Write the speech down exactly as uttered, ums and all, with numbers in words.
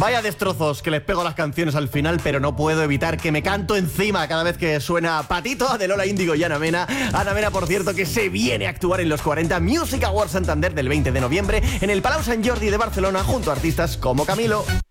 Vaya destrozos que les pego a las canciones al final, pero no puedo evitar que me canto encima cada vez que suena Patito de Lola Índigo y Ana Mena. Ana Mena, por cierto, que se viene a actuar en los cuarenta Music Awards Santander del veinte de noviembre en el Palau Sant Jordi de Barcelona junto a artistas como Camilo.